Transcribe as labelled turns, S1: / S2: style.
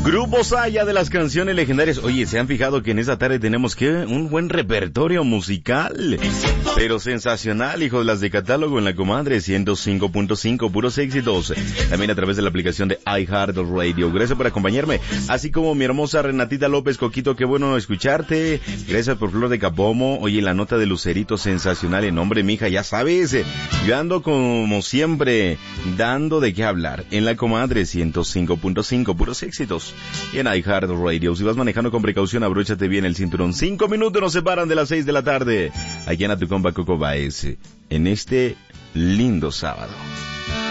S1: Grupo Saya de las canciones legendarias. Oye, ¿se han fijado que en esta tarde tenemos un buen repertorio musical? Pero sensacional, hijos, las de catálogo en la comadre 105.5, puros éxitos. También a través de la aplicación de iHeartRadio. Gracias por acompañarme. Así como mi hermosa Renatita López, Coquito, qué bueno escucharte. Gracias por Flor de Capomo. Oye, la nota de Lucerito sensacional. En nombre, mija, ya sabes. Yo ando como siempre, dando de qué hablar. En la comadre 105.5, puros éxitos. Y en iHeartRadio. Si vas manejando con precaución, abróchate bien el cinturón. 5 minutos nos separan de las 6 de la tarde. Aquí en tu compa Coco Baez, en este lindo sábado.